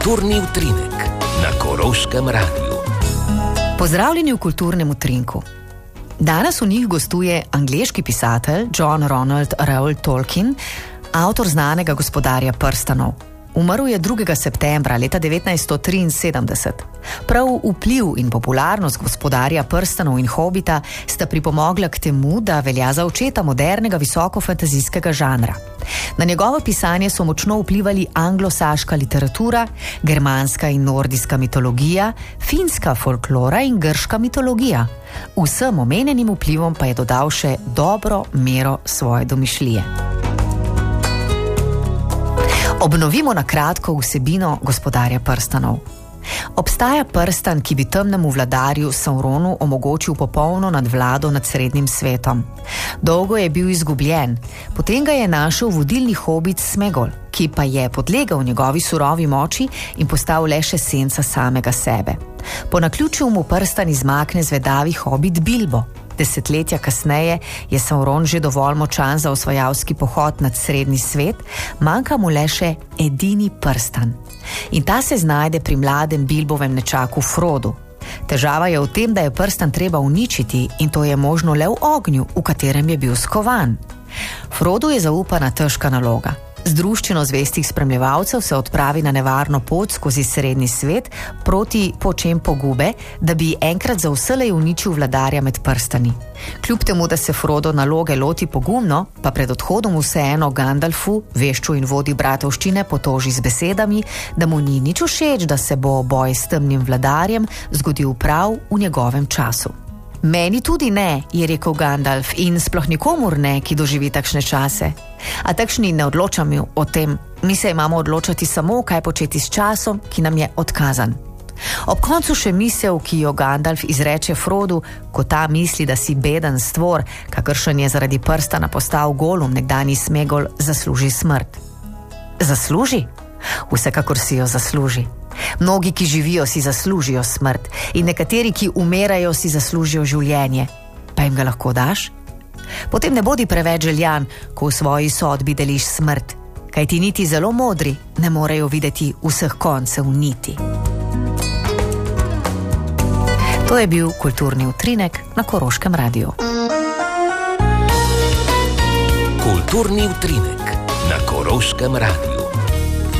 Kulturni utrinek na Koroškem radiju. Pozdravljeni v Kulturnem utrinku. Danes v njih gostuje angleški pisatelj John Ronald Reuel Tolkien, avtor znanega Gospodarja prstanov. Umrl je 2. septembra leta 1973. Prav vpliv in popularnost Gospodarja prstanov in Hobita sta pripomogla k temu, da velja za očeta modernega visokofantazijskega žanra. Na njegovo pisanje so močno vplivali anglosaška literatura, germanska in nordijska mitologija, finska folklora in grška mitologija. Vsem omenjenim vplivom pa je dodal še dobro mero svoje domišljije. Obnovimo na kratko vsebino Gospodarja prstanov. Obstaja prstan, ki bi temnemu vladarju Sauronu omogočil popolno nadvlado nad srednjim svetom. Dolgo je bil izgubljen, potem ga je našel vodilni hobit Smegol, ki pa je podlegel njegovi surovi moči in postal le še senca samega sebe. Po naključju mu prstan izmakne zvedavi hobit Bilbo. Desetletja kasneje je Sauron že dovolj močan za osvajalski pohod nad srednji svet, manjka mu le še edini prstan. In ta se znajde pri mladem Bilbovem nečaku Frodu. Težava je v tem, da je prstan treba uničiti in to je možno le v ognju, v katerem je bil skovan. Frodu je zaupana težka naloga. Z druščino zvestih spremljevalcev se odpravi na nevarno pot skozi srednji svet proti počem pogube, da bi enkrat za vselej uničil vladarja med prstani. Kljub temu, da se Frodo naloge loti pogumno, pa pred odhodom vseeno Gandalfu, vešču in vodi bratovščine, potoži z besedami, da mu ni nič všeč, da se bo boj s temnim vladarjem zgodil prav v njegovem času. Meni tudi ne, je rekel Gandalf, in sploh nikomur ne, ki doživi takšne čase. A takšni ne odločamo o tem, mi se imamo odločati samo, kaj početi s časom, ki nam je odkazan. Ob koncu še misel, ki jo Gandalf izreče Frodu, ko ta misli, da si beden stvor, kakršen je zaradi prstana postal Golum, nekdanji Smegol, zasluži smrt. Zasluži? Vsekakor si jo zasluži. Mnogi, ki živijo, si zaslužijo smrt in nekateri, ki umirajo, si zaslužijo življenje. Pa jim ga lahko daš? Potem ne bodi preveč željan, ko v svoji sodbi deliš smrt, kajti niti zelo modri ne morejo videti vseh koncev niti. To je bil Kulturni utrinek na Koroškem radiju. Kulturni utrinek na Koroškem radiju.